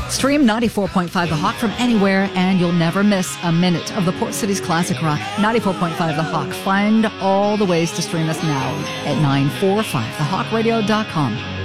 Stream 94.5 The Hawk from anywhere, and you'll never miss a minute of the Port City's classic rock. 94.5 The Hawk. Find all the ways to stream us now at 945thehawkradio.com.